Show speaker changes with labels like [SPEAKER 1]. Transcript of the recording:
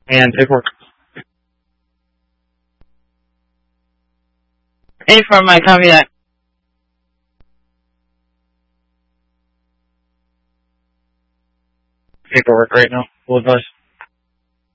[SPEAKER 1] And paperwork.
[SPEAKER 2] Inform, I copy that.
[SPEAKER 1] Paperwork right now. Full advice.